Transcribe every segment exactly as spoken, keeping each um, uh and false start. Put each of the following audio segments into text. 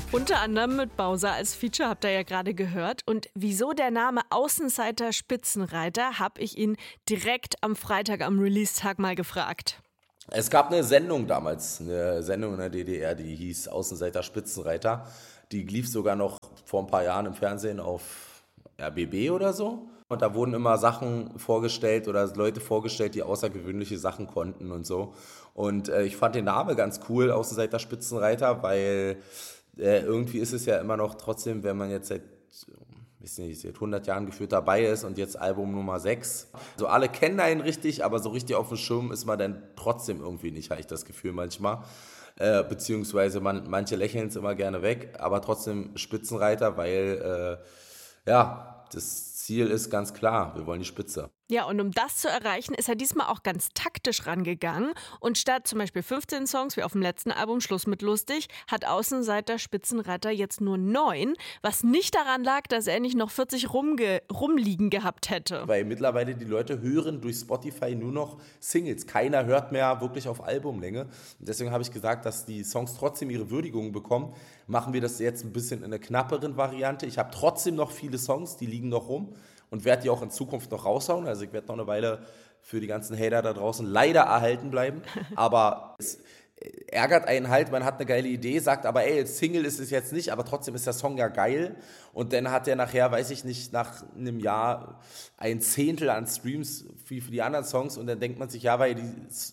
Unter anderem mit Bowser als Feature, habt ihr ja gerade gehört. Und wieso der Name Außenseiter Spitzenreiter, habe ich ihn direkt am Freitag am Release-Tag mal gefragt. Es gab eine Sendung damals, eine Sendung in der D D R, die hieß Außenseiter Spitzenreiter. Die lief sogar noch vor ein paar Jahren im Fernsehen auf R B B oder so. Und da wurden immer Sachen vorgestellt oder Leute vorgestellt, die außergewöhnliche Sachen konnten und so. Und äh, ich fand den Namen ganz cool, Außenseiter Spitzenreiter, weil äh, irgendwie ist es ja immer noch trotzdem, wenn man jetzt seit, weiß nicht, seit hundert Jahren gefühlt dabei ist und jetzt Album Nummer sechs. Also alle kennen einen richtig, aber so richtig auf dem Schirm ist man dann trotzdem irgendwie nicht, habe ich das Gefühl manchmal. Äh, beziehungsweise man, manche lächeln es immer gerne weg, aber trotzdem Spitzenreiter, weil äh, ja, das Ziel ist ganz klar, wir wollen die Spitze. Ja, und um das zu erreichen, ist er diesmal auch ganz taktisch rangegangen. Und statt zum Beispiel fünfzehn Songs wie auf dem letzten Album Schluss mit lustig, hat Außenseiter Spitzenreiter jetzt nur neun, was nicht daran lag, dass er nicht noch vierzig rumge- rumliegen gehabt hätte. Weil mittlerweile die Leute hören durch Spotify nur noch Singles. Keiner hört mehr wirklich auf Albumlänge. Und deswegen habe ich gesagt, dass die Songs trotzdem ihre Würdigung bekommen. Machen wir das jetzt ein bisschen in einer knapperen Variante. Ich habe trotzdem noch viele Songs, die liegen noch rum. Und werde die auch in Zukunft noch raushauen. Also ich werde noch eine Weile für die ganzen Hater da draußen leider erhalten bleiben. Aber es ärgert einen halt, man hat eine geile Idee, sagt aber, ey, Single ist es jetzt nicht, aber trotzdem ist der Song ja geil. Und dann hat er nachher, weiß ich nicht, nach einem Jahr ein Zehntel an Streams wie für die anderen Songs. Und dann denkt man sich, ja, weil die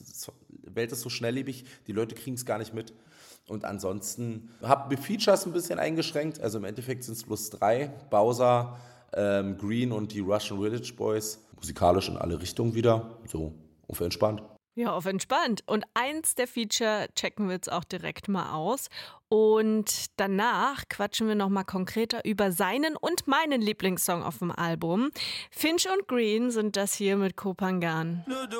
Welt ist so schnelllebig, die Leute kriegen es gar nicht mit. Und ansonsten habe ich Features ein bisschen eingeschränkt. Also im Endeffekt sind es bloß drei. Bowser, Ähm, Green und die Russian Village Boys, musikalisch in alle Richtungen wieder, so auf entspannt. Ja, auf entspannt. Und eins der Feature checken wir jetzt auch direkt mal aus. Und danach quatschen wir nochmal konkreter über seinen und meinen Lieblingssong auf dem Album. Finch und Green sind das hier mit Kopangan.